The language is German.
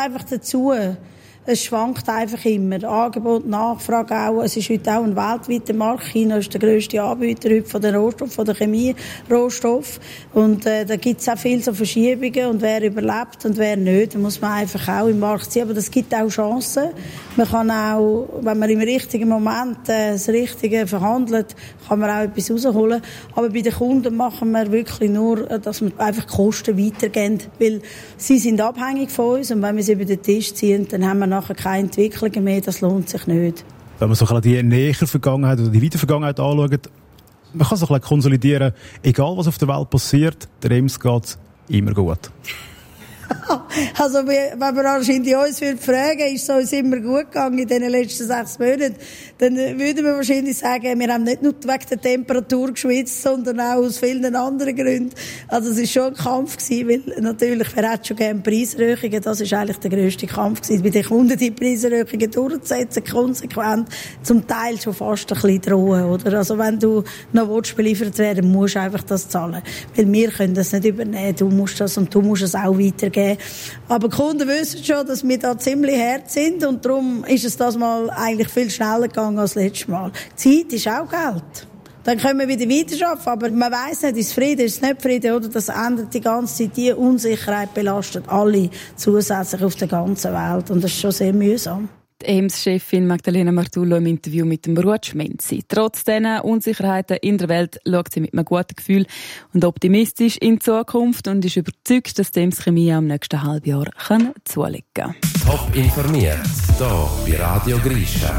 einfach dazu. Es schwankt einfach immer. Angebot, Nachfrage auch. Es ist heute auch ein weltweiter Markt. China ist der grösste Anbieter heute von den Rohstoffen, von den Chemie-Rohstoffen. Und da gibt es auch viele so Verschiebungen. Und wer überlebt und wer nicht, da muss man einfach auch im Markt sein. Aber das gibt auch Chancen. Man kann auch, wenn man im richtigen Moment das Richtige verhandelt, kann man auch etwas rausholen. Aber bei den Kunden machen wir wirklich nur, dass wir einfach die Kosten weitergeben. Weil sie sind abhängig von uns. Und wenn wir sie über den Tisch ziehen, dann haben wir nachher keine Entwicklungen mehr, das lohnt sich nicht. Wenn man so die nähere Vergangenheit oder die weite Vergangenheit anschaut, man kann so ein bisschen konsolidieren, egal was auf der Welt passiert, der Ems geht immer gut. Also, wenn man wahrscheinlich uns fragen, ist es uns immer gut gegangen in den letzten 6 Monaten, dann würden wir wahrscheinlich sagen, wir haben nicht nur wegen der Temperatur geschwitzt, sondern auch aus vielen anderen Gründen. Also, es war schon ein Kampf gewesen, weil natürlich, wer hat schon gerne Preiserhöhungen, das ist eigentlich der grösste Kampf gewesen, bei den Kunden die Preiserhöhungen durchzusetzen, konsequent, zum Teil schon fast ein bisschen drohen, oder? Also, wenn du noch beliefert werden, musst du einfach das zahlen. Weil wir können das nicht übernehmen, du musst das und du musst es auch weitergeben. Aber die Kunden wissen schon, dass wir da ziemlich hart sind und darum ist es das mal eigentlich viel schneller gegangen als letztes Mal. Zeit ist auch Geld. Dann können wir wieder weiterarbeiten, aber man weiss nicht, ist es Frieden, ist es nicht Frieden, oder? Das ändert die ganze Zeit. Die Unsicherheit belastet alle zusätzlich auf der ganzen Welt und das ist schon sehr mühsam. Die EMS-Chefin Magdalena Martullo im Interview mit dem Ruud Schmenzi. Trotz dieser Unsicherheiten in der Welt schaut sie mit einem guten Gefühl und optimistisch in die Zukunft und ist überzeugt, dass die EMS Chemie am nächsten Halbjahr zulegen kann. Top informiert, hier bei Radio Grisha.